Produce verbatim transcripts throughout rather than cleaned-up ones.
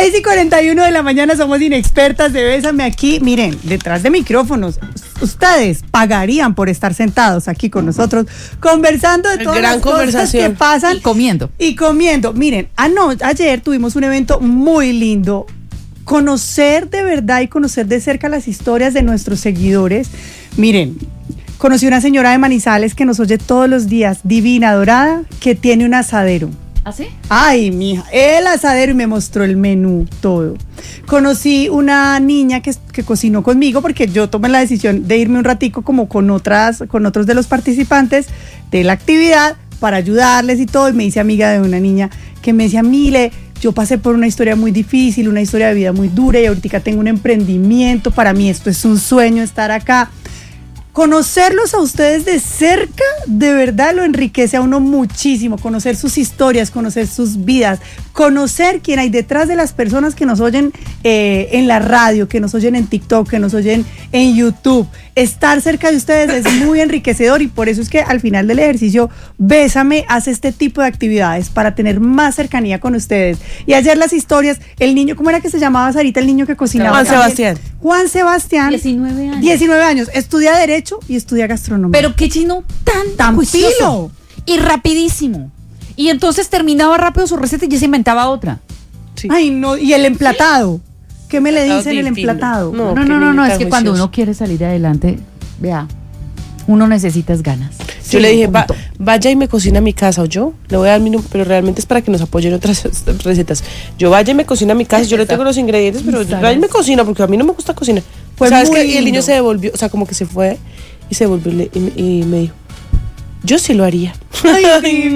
seis y cuarenta y uno de la mañana, somos inexpertas de Bésame aquí. Miren, detrás de micrófonos, ustedes pagarían por estar sentados aquí con nosotros, conversando de todas Gran las cosas que pasan. Y comiendo. Y comiendo. Miren, ano- ayer tuvimos un evento muy lindo. Conocer de verdad y conocer de cerca las historias de nuestros seguidores. Miren, conocí una señora de Manizales que nos oye todos los días, divina, dorada, que tiene un asadero. ¿Ah, sí? Ay, mija, el asadero, y me mostró el menú, todo. Conocí una niña que, que cocinó conmigo, porque yo tomé la decisión de irme un ratico como con otras, con otros de los participantes de la actividad para ayudarles y todo, y me hice amiga de una niña que me decía, Mile, yo pasé por una historia muy difícil, una historia de vida muy dura, y ahorita tengo un emprendimiento, para mí esto es un sueño estar acá. Conocerlos a ustedes de cerca, de verdad lo enriquece a uno muchísimo. Conocer sus historias, conocer sus vidas, conocer quién hay detrás de las personas que nos oyen eh, en la radio, que nos oyen en TikTok, que nos oyen en YouTube. Estar cerca de ustedes es muy enriquecedor, y por eso es que al final del ejercicio Bésame hace este tipo de actividades para tener más cercanía con ustedes. Y ayer las historias, el niño, ¿cómo era que se llamaba, Sarita, el niño que cocinaba? Juan también? Sebastián. Juan Sebastián. diecinueve años. diecinueve años. Estudia Derecho y estudia Gastronomía. Pero qué chino tan, Tan juicioso pilo. y rapidísimo. Y entonces terminaba rápido su receta y ya se inventaba otra. Sí. Ay, no, y el emplatado. ¿Qué me le Emplatado dicen el divino. emplatado? No, No, qué no, no, niño no, es tan que cuando juicioso. uno quiere salir adelante, vea, uno necesita es ganas. Yo Sí, le dije, va- punto. vaya y me cocina a mi casa, o yo le voy a dar mi número, pero realmente es para que nos apoyen otras recetas. Yo vaya y me cocina a mi casa, yo le tengo los ingredientes, pero ¿Sabes? vaya y me cocina, porque a mí no me gusta cocinar. Fue ¿Sabes muy qué? Y el niño lindo. se devolvió, o sea, como que se fue y se devolvió y, le- y- y me dijo, yo sí lo haría. Ay,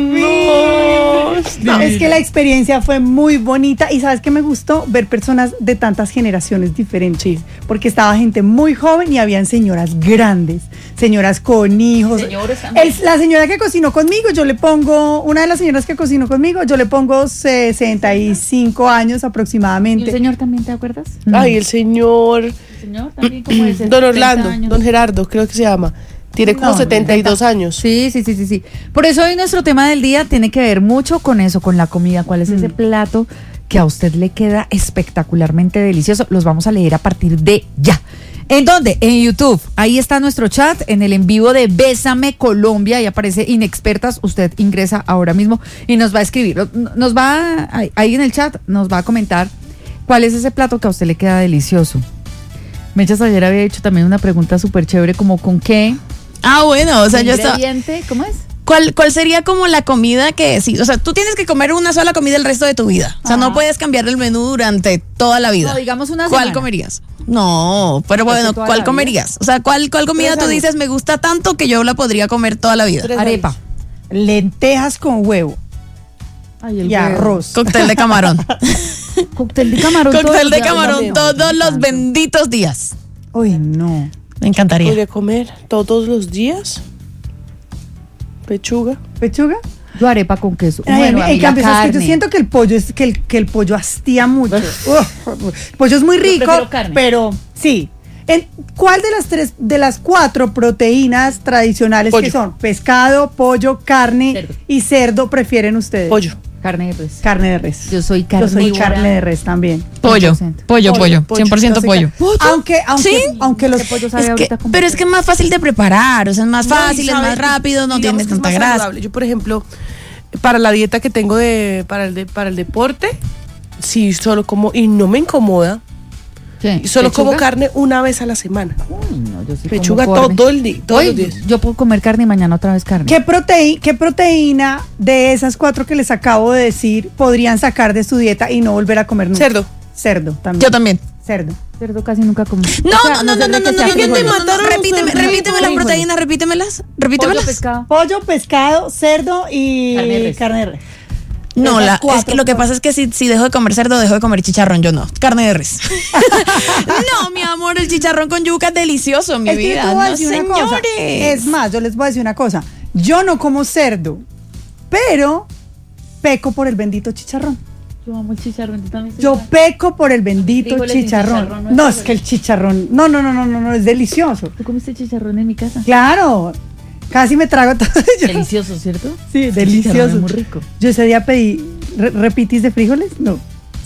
divino. Es que la experiencia fue muy bonita, y ¿sabes qué me gustó? Ver personas de tantas generaciones diferentes. Sí. Porque estaba gente muy joven y habían señoras grandes, señoras con hijos. Señores también. El- la señora que cocinó conmigo, yo le pongo, una de las señoras que cocinó conmigo, yo le pongo sesenta y cinco años ¿Y aproximadamente. un señor también, te acuerdas? Ay, el señor El señor también como de Don setenta Orlando, años. Don Gerardo, creo que se llama. Tiene como No, setenta y dos años. Sí, sí, sí, sí, sí. Por eso hoy nuestro tema del día tiene que ver mucho con eso, con la comida. ¿Cuál es ese plato que a usted le queda espectacularmente delicioso? Los vamos a leer a partir de ya. ¿En dónde? En YouTube. Ahí está nuestro chat, en el en vivo de Bésame Colombia, y aparece Inexpertas. Usted ingresa ahora mismo y nos va a escribir. Nos va, ahí- ahí en el chat, nos va a comentar cuál es ese plato que a usted le queda delicioso. Mechas ayer había hecho también una pregunta súper chévere, como ¿con qué Ah, bueno, o sea, yo estaba... ingrediente? ¿Cómo es? ¿Cuál, ¿Cuál sería como la comida que sí? O sea, tú tienes que comer una sola comida el resto de tu vida. O sea, Ajá. no puedes cambiar el menú durante toda la vida. No, digamos una ¿Cuál semana. comerías? No, pero Pues bueno, toda ¿cuál la comerías? O sea, ¿cuál, cuál comida Tres tú años. dices me gusta tanto que yo la podría comer toda la vida? Tres Arepa. años. Lentejas con huevo Ay, el y huevo. arroz. Cóctel de camarón. Cóctel de camarón. todos Cóctel los de días. camarón También. todos los Me encanta. benditos días. Uy, no. Me encantaría. Podría comer todos los días. Pechuga. ¿Pechuga? Yo arepa con queso. Ay, Bueno, a mí en la cambio, es que yo carne. siento que el pollo es que el, que el pollo hastía mucho. Uf, el pollo es muy Yo rico, prefiero carne. pero sí. En, ¿Cuál de las tres, de las cuatro proteínas tradicionales Pollo. que son pescado, pollo, carne Cerdo. y cerdo prefieren ustedes? Pollo. Carne de res. Carne de res. Yo soy Yo carnívora. soy carne de res también. Pollo, cien por ciento. pollo, pollo, Pollo, cien por ciento Yo soy pollo. car- Aunque, aunque, ¿Sí? aunque los Este pollo sabe Es que- ahorita como pero es que es más fácil de preparar, o sea, es más No, y fácil, es sabe- más rápido, no digamos tienes que es tanta más grasa. saludable. Yo, por ejemplo, para la dieta que tengo de para el de, para el deporte, sí, solo como, y no me incomoda, ¿Qué? y solo como ¿Pechuga? carne una vez a la semana. Uy, no, yo sí Pechuga como carne. todo el día, todos Hoy los días. yo puedo comer carne y mañana otra vez carne. ¿Qué, proteí- ¿Qué proteína de esas cuatro que les acabo de decir podrían sacar de su dieta y no volver a comer nunca? Cerdo. Cerdo también. Yo también. Cerdo. Cerdo casi nunca como. No, O sea, no, no, sé no, de no, qué no, sea no, ¿quién te frijol. mataron? Repíteme, Pollo, repíteme las frijol. proteínas, repítemelas, Pollo, repítemelas. pescado. Pollo, pescado, cerdo y Carne de res. carne de res. No, Esas la, es cuatro que lo que cosas. pasa es que si, si dejo de comer cerdo, dejo de comer chicharrón, yo no. Carne de res. No, mi amor, el chicharrón con yuca es delicioso, mi Es que yo vida. te voy a No, decir una cosa. señores. Es más, yo les voy a decir una cosa. Yo no como cerdo, pero peco por el bendito chicharrón. Yo amo el chicharrón. yo también soy Yo fan. peco por el bendito Frijoles sin chicharrón. chicharrón, no es No, es eso. que el chicharrón. No, no, no, no, no, no, es delicioso. ¿Tú comiste chicharrón en mi casa? Claro. Casi me trago todo. Yo- Delicioso, ¿cierto? Sí, El chicharrón delicioso. es muy rico. Yo ese día pedí re- repitis de frijoles. No.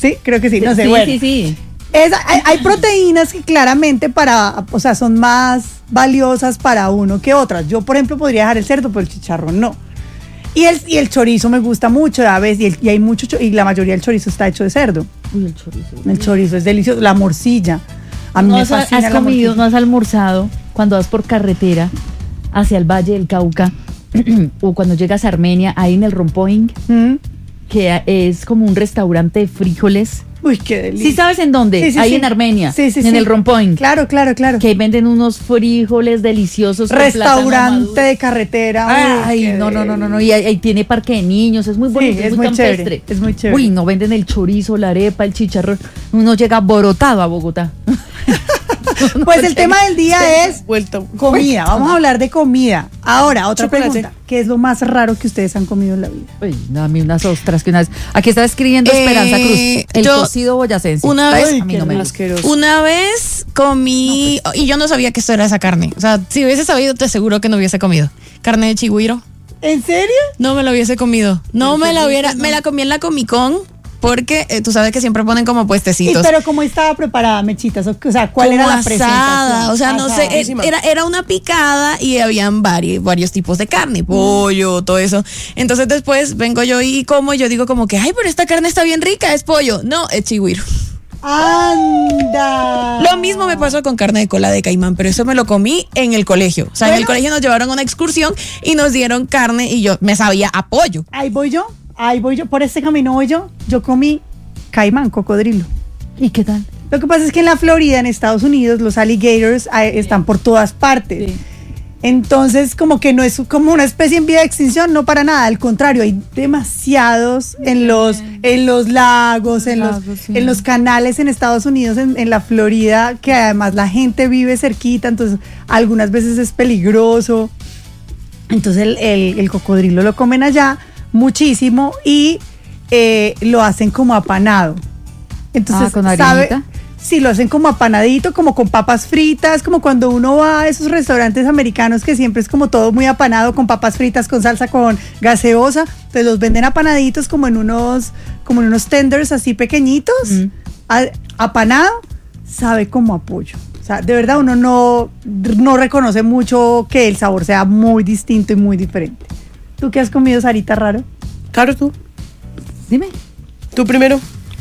Sí, creo que sí, no sé, sí, bueno. sí, sí. Es- hay, hay proteínas que claramente para, o sea, son más valiosas para uno que otras. Yo, por ejemplo, podría dejar el cerdo, pero el chicharrón no. Y el, y el chorizo me gusta mucho, a veces, y, el- y hay mucho, cho- y la mayoría del chorizo está hecho de cerdo. Uy, el chorizo. El chorizo es delicioso, la morcilla. A mí ¿No me has, fascina has la comido, morcilla. no has almorzado cuando vas por carretera hacia el Valle del Cauca o cuando llegas a Armenia, ahí en el Rompoing, ¿Mm? que es como un restaurante de frijoles? Uy, qué delicia. ¿Sí sabes en dónde? Sí, sí, ahí sí. en Armenia, Sí, sí, en sí. el Rompoing. Claro, claro, claro. Que venden unos frijoles deliciosos. con plátano Restaurante maduro. de carretera. uy, Ay, qué no, no, no, no, no. delicia. Y ahí, ahí tiene parque de niños, es muy Sí, bonito, es es muy muy chévere, campestre. es muy chévere. Uy, no venden el chorizo, la arepa, el chicharrón. Uno llega borotado a Bogotá. Pues el tema del día es Vuelta. comida. Vamos a hablar de comida. Ahora, otra Chocolate. pregunta. ¿Qué es lo más raro que ustedes han comido en la vida? Uy, no, a mí unas ostras que una vez. Aquí está escribiendo Eh, Esperanza Cruz. El yo cocido boyacense. una vez- Ay, a mí no me gusta. Asqueroso. Una vez comí, y yo no sabía que esto era esa carne. O sea, si hubiese sabido, te aseguro que no hubiese comido. Carne de chigüiro. ¿En serio? No me la hubiese comido. No me la hubiera, me la comí en la Comic Con. Porque eh, tú sabes que siempre ponen como Y, puestecitos. pero ¿cómo estaba preparada, Mechitas? O sea, ¿cuál era Como la presentación? asada, o sea, no Asada. sé, eh, era, era una picada y habían varios, varios tipos de carne, pollo, todo eso. Entonces después vengo yo y como, y yo digo como que, ay, pero esta carne está bien rica, es pollo. No, es chigüiro. ¡Anda! Lo mismo me pasó con carne de cola de caimán, pero eso me lo comí en el colegio. O sea, en el Bueno. colegio nos llevaron a una excursión y nos dieron carne y yo me sabía a pollo. Ahí voy yo, ahí voy yo, por este camino voy yo. Yo comí caimán, cocodrilo. ¿Y qué tal? Lo que pasa es que en la Florida, en Estados Unidos, los alligators eh, están por todas partes. Sí. Entonces, como que no es como una especie en vía de extinción, no para nada. Al contrario, hay demasiados en los, en los lagos, en Lagos, los, sí. en los canales en Estados Unidos, en, en la Florida, que además la gente vive cerquita, entonces algunas veces es peligroso. Entonces el, el- el cocodrilo lo comen allá muchísimo y eh, lo hacen como apanado. Entonces, Ah, ¿con ¿sabe? harinita? Sí, lo hacen como apanadito, como con papas fritas, como cuando uno va a esos restaurantes americanos que siempre es como todo muy apanado, con papas fritas, con salsa, con gaseosa. Entonces los venden apanaditos como en unos, como en unos tenders así pequeñitos. Mm. A- apanado, sabe como a pollo. O sea, de verdad uno no, no reconoce mucho que el sabor sea muy distinto y muy diferente. ¿Tú qué has comido, Sarita, raro? Caro, tú. Dime. Tú primero.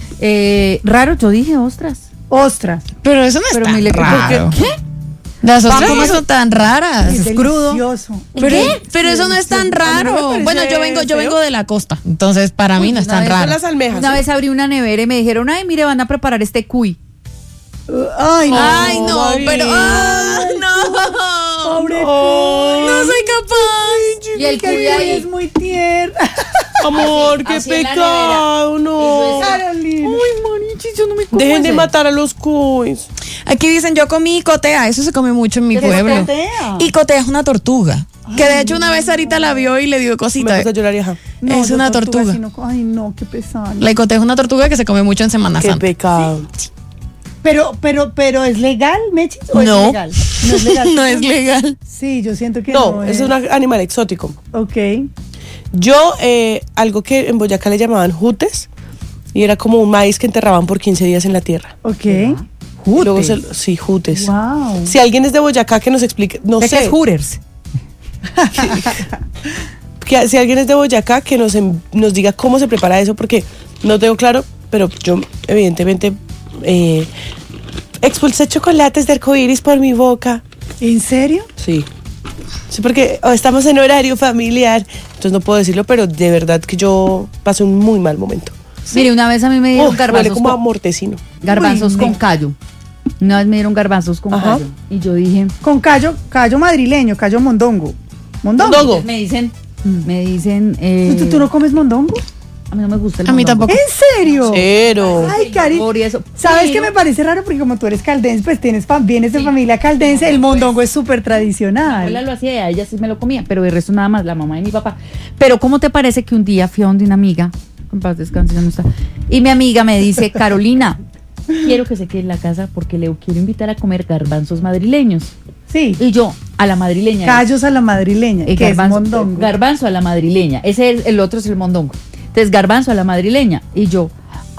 Eh, raro, yo dije ostras. Ostras. Pero eso no es Pero tan me le- raro. ¿Qué? Las otras ¿Cómo no es? son tan raras. Es Es crudo. delicioso. Pero, pero eso no es tan Delicioso. A mí me raro. parece Bueno, yo vengo, yo feo. vengo de la costa, entonces para mí no es una tan vez Son raro. las almejas. Una ¿sí? vez abrí una nevera y me dijeron, ay, mire, van a preparar este cuy. Uh, Ay, no. Ay, no, María. pero ¡ah, no! Pobre No, No soy capaz. Y el que el cuy cuy ahí. es muy tierno. Amor, qué Así en la pecado, no. Eso es- Carolina. Marichis, yo no me como Dejen de ese. matar a los cuys. Aquí dicen, yo comí cotea, eso se come mucho en mi ¿Qué es pueblo. cotea? Y cotea es una tortuga. Que de hecho una vez Sarita la vio y le dio Me cosita. puse a llorar y ajá. Es yo una tortuga. sí no- ay, no, qué pesado. La cotea es una tortuga que se come mucho en Semana Qué Santa. pecado. Pero, pero, pero, ¿es legal, Mechis? ¿O No. es legal? No es legal. No es legal. Sí, yo siento que no. No, es un animal exótico. Ok. Yo, eh, algo que en Boyacá le llamaban jutes, y era como un maíz que enterraban por quince días en la tierra. Ok. Y luego Jutes. se- sí, jutes. Wow. Si alguien es de Boyacá que nos explique, no ¿De qué sé, es Hooters? que si alguien es de Boyacá que nos, em- nos diga cómo se prepara eso, porque no tengo claro, pero yo evidentemente eh, expulsé chocolates de arcoíris por mi boca. ¿En serio? Sí. Sí, porque oh, estamos en horario familiar, entonces no puedo decirlo, pero de verdad que yo pasé un muy mal momento. Mire, una vez a mí me dieron Uf, huele garbanzos, como a con, mortecino. garbanzos Uy, con no. callo. Una vez me dieron garbanzos con Ajá. callo. Y yo dije, Con callo, callo madrileño, callo mondongo. ¿Mondongo? Mondongo. me dicen, me dicen, eh, ¿Tú, tú no comes mondongo? a mí no me gusta el A mí mondongo. tampoco. ¿En serio? Cero. Ay, Cari. Por eso. ¿Sabes Pero- qué me parece raro? Porque como tú eres caldense, pues tienes fa- vienes de familia caldense, el mondongo es súper Mi abuela tradicional. lo hacía y a ella sí me lo comía, pero el resto nada más, la mamá de mi papá. Pero ¿cómo te parece que un día fui a donde una amiga, en paz descanse, ya no está, y mi amiga me dice, Carolina, quiero que se quede en la casa porque le quiero invitar a comer garbanzos madrileños. Sí. Y yo, a la madrileña. Callos a la madrileña, Eh, que es garbanzo, mondongo. garbanzo a la madrileña. Ese es el otro es el mondongo. Entonces, garbanzo a la madrileña. Y yo,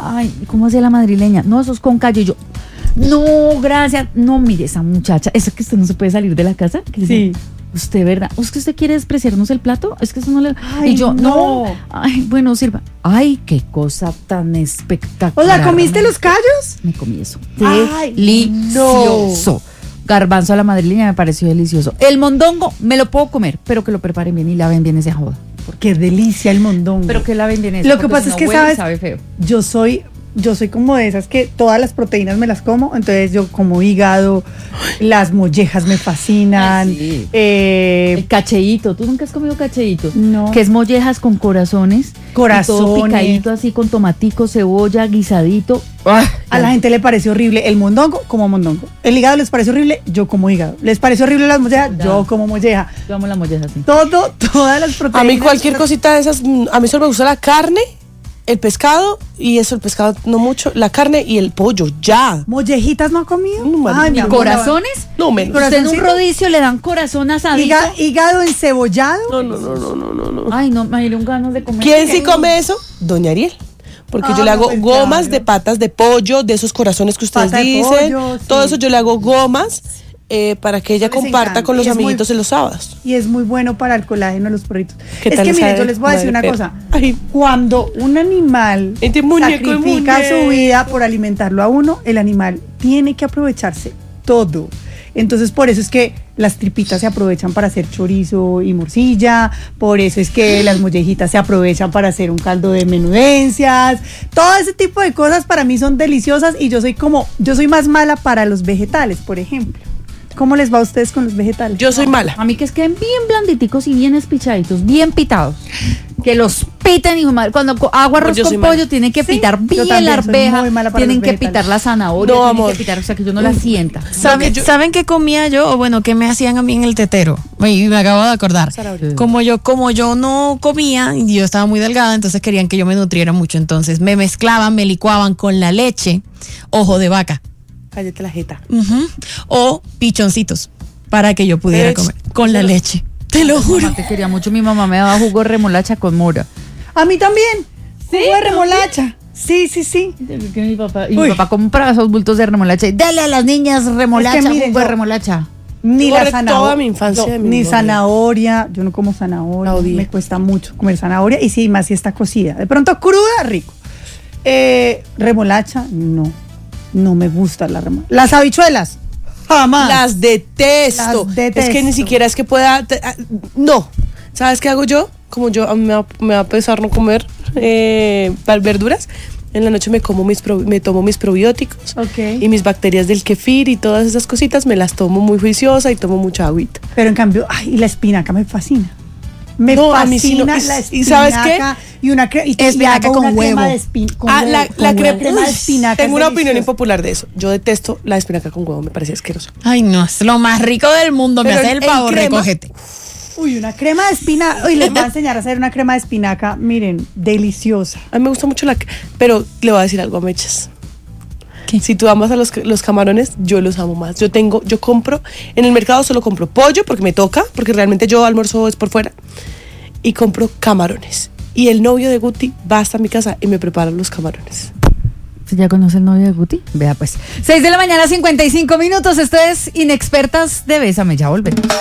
ay, ¿cómo hacía la madrileña? No, eso es con callo. Y yo, no, gracias. No, mire, esa muchacha, ¿eso es que usted no se puede salir de la casa? Que le Sí. dice, usted, ¿verdad? ¿Es que usted quiere despreciarnos el plato? Es que eso no le... Ay, y yo, no. no. Ay, bueno, sirva. Ay, qué cosa tan O espectacular. sea, ¿comiste los callos? Me comí eso. Ay, Delicioso. Garbanzo a la madrileña me pareció delicioso. El mondongo me lo puedo comer, pero que lo preparen bien y laven bien ese joda. Qué delicia el mondongo. Pero que laven bien eso. Lo que porque pasa si es no que, huele y ¿sabes? sabe feo. Yo soy, yo soy como de esas que todas las proteínas me las como, entonces yo como hígado, las mollejas me fascinan. Ay, sí. eh, El cacheíto, ¿tú nunca has comido cacheíto? No. Que es mollejas con corazones. Corazones. Y todo picadito así con tomatico, cebolla, guisadito. a la gente le parece horrible el mondongo, como mondongo. El hígado les parece horrible, yo como hígado. Les parece horrible las mollejas, yo como molleja. Yo amo la molleja así. Todo, todas las A proteínas. mí cualquier cosita de esas, mm, a mí solo me gusta la carne, el pescado, y eso, el pescado no mucho, la carne y el pollo, ya. ¿Mollejitas no ha comido? No, María. mi ¿Y amor, corazones? No, menos. Usted en un ¿Corazoncito? rodicio le dan corazón asadito. Hígado, hígado encebollado. No, no, no, no, no, no, no. Ay, no, me dieron ganas de comer. ¿Quién sí come eso? Doña Ariel. Porque Ah, yo le hago no, pues gomas claro. de patas de pollo, de esos corazones que ustedes Pata de dicen. pollo, sí. Todo eso yo le hago gomas eh, para que ella Les comparta encanta. con los Y es muy- amiguitos en los sábados. Y es muy bueno para el colágeno de los perritos. ¿Qué Es tal que esa miren, yo les voy a decir una madre cosa. perra? Ay. Cuando un animal Este muñeco es sacrifica muñeco. su vida por alimentarlo a uno, el animal tiene que aprovecharse todo. Entonces, por eso es que las tripitas se aprovechan para hacer chorizo y morcilla, por eso es que las mollejitas se aprovechan para hacer un caldo de menudencias. Todo ese tipo de cosas para mí son deliciosas y yo soy como, yo soy más mala para los vegetales, por ejemplo. ¿Cómo les va a ustedes con los vegetales? Yo soy mala. A mí que es queden bien blanditicos y bien espichaditos, bien pitados. Que los piten, hijo de madre. Cuando co- hago arroz Yo soy con mala. pollo, tienen que Sí, pitar yo bien también la soy arveja, muy mala para tienen los que vegetales. pitar la zanahoria, No, tienen amor. que pitar, o sea, que yo no la sienta. ¿Saben, yo- ¿Saben qué comía yo? O bueno, qué me hacían a mí en el tetero? Y me acabo de acordar. Zanahoria. Como yo, como yo no comía y yo estaba muy delgada, entonces querían que yo me nutriera mucho. Entonces me mezclaban, me licuaban con la leche, ojo de vaca, Cállate la jeta. ujú, o pichoncitos para que yo pudiera Ech. comer con la leche. Te lo Mi juro. mamá te quería mucho, mi mamá me daba jugo de remolacha con mora. A mí también. Jugo de remolacha. Sí, sí, sí. Que mi papá, y mi Uy. papá compraba esos bultos de remolacha y dale a las niñas remolacha, Es que miren, jugo de yo- remolacha. Ni Yo la borré zanahoria. toda mi infancia de mi ni memoria. zanahoria. Yo no como zanahoria. La odié. Me cuesta mucho comer zanahoria. Y sí, más si está cocida. De pronto cruda, rico. Eh, remolacha, no. No me gusta la remolacha. Las habichuelas, jamás. Las detesto. Las detesto. Es que ni siquiera es que pueda. te- ah, no. ¿Sabes qué hago yo? Como yo a mí me va, me va a pesar no comer eh, verduras. En la noche me como mis pro- me tomo mis probióticos Ok. y mis bacterias del kefir y todas esas cositas me las tomo muy juiciosa y tomo mucha agüita. Pero en cambio, ay, y la espinaca me fascina. Me No, a fascina mí sí no. la ¿Y- espinaca. y sabes qué? Y una cre- y, y Espinaca hago con una crema huevo. de espin- con Ah, huevo, la, con la huevo. crema, crema de uy, espinaca. tengo es una opinión deliciosa. impopular de eso. Yo detesto la espinaca con huevo, me parece asqueroso. Ay, no, es lo más rico del mundo. Me Pero hace el en favor, crema- recógete. Uy, una crema de espinaca. Uy, les voy a enseñar a hacer una crema de espinaca. Miren, deliciosa. A mí me gusta mucho la... Pero le voy a decir algo a Mechas. ¿Qué? Si tú amas a los, los camarones, yo los amo más. Yo tengo, yo compro, en el mercado solo compro pollo porque me toca, porque realmente yo almuerzo es por fuera. Y compro camarones. Y el novio de Guti va hasta mi casa y me prepara los camarones. ¿Ya conoce el novio de Guti? Vea pues. seis de la mañana, cincuenta y cinco minutos. Esto es Inexpertas de Bésame. Ya volvemos.